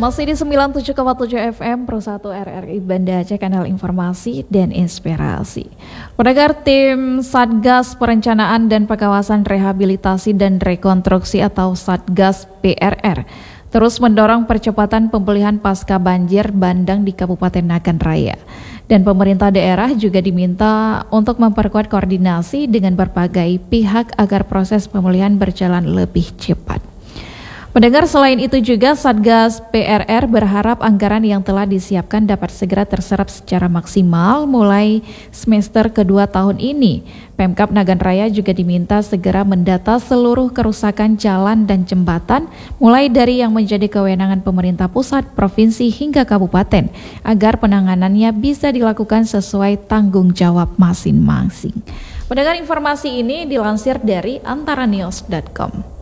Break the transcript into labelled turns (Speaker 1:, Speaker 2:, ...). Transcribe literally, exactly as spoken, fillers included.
Speaker 1: Masih di sembilan puluh tujuh koma tujuh F M Pro satu R R I Banda Aceh, kanal informasi dan inspirasi. Pendengar, tim Satgas Perencanaan dan Pengawasan Rehabilitasi dan Rekonstruksi atau Satgas P R R terus mendorong percepatan pemulihan pasca banjir bandang di Kabupaten Nagan Raya. Dan pemerintah daerah juga diminta untuk memperkuat koordinasi dengan berbagai pihak agar proses pemulihan berjalan lebih cepat. Mendengar, selain itu juga Satgas P R R berharap anggaran yang telah disiapkan dapat segera terserap secara maksimal mulai semester kedua tahun ini. Pemkab Nagan Raya juga diminta segera mendata seluruh kerusakan jalan dan jembatan mulai dari yang menjadi kewenangan pemerintah pusat, provinsi hingga kabupaten agar penanganannya bisa dilakukan sesuai tanggung jawab masing-masing. Mendengar, informasi ini dilansir dari antara news dot com.